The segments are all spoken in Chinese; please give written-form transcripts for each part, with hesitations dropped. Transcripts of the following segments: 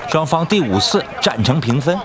双方第5次战成平分。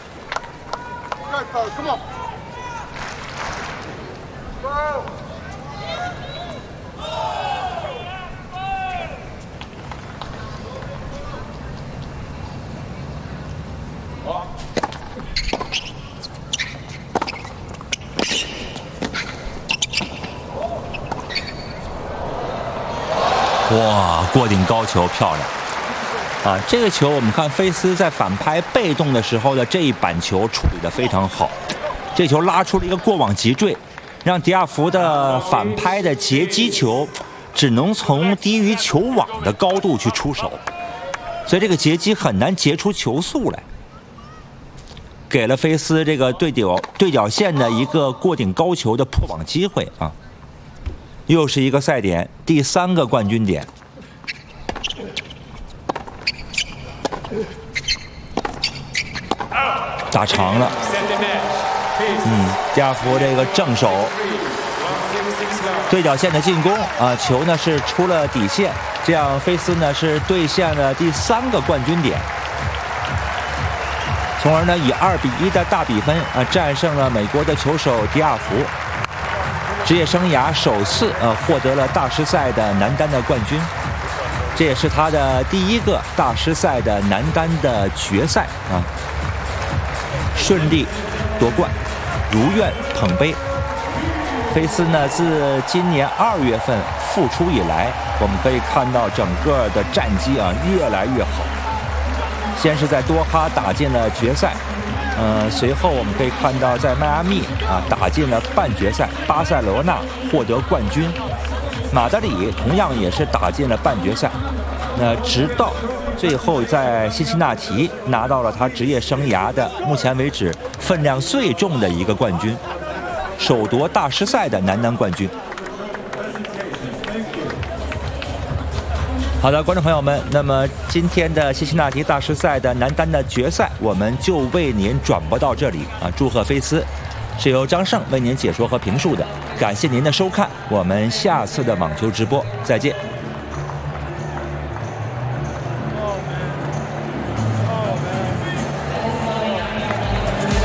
哇，过顶高球漂亮！啊，这个球我们看菲斯在反拍被动的时候的这一板球处理得非常好，这球拉出了一个过网急坠，让迪亚福的反拍的截击球只能从低于球网的高度去出手，所以这个截击很难截出球速来，给了菲斯这个对角线的一个过顶高球的破网机会啊。又是一个赛点，第3个冠军点。打长了，迪亚福这个正手对角线的进攻啊，球呢是出了底线，这样菲斯呢是兑现了第3个冠军点，从而呢以2-1的大比分啊战胜了美国的球手迪亚福。职业生涯首次获得了大师赛的男单的冠军，这也是他的第1个大师赛的男单的决赛啊，顺利夺冠，如愿捧杯。菲斯呢，自今年2月份复出以来，我们可以看到整个的战绩啊越来越好。先是在多哈打进了决赛。随后我们可以看到，在迈阿密啊打进了半决赛，巴塞罗那获得冠军，马德里同样也是打进了半决赛。那直到最后在辛辛那提拿到了他职业生涯的目前为止分量最重的一个冠军，首夺大师赛的男单冠军。好的，观众朋友们，那么今天的辛辛那提大师赛的男单的决赛，我们就为您转播到这里啊！祝贺菲斯，是由张胜为您解说和评述的，感谢您的收看，我们下次的网球直播再见。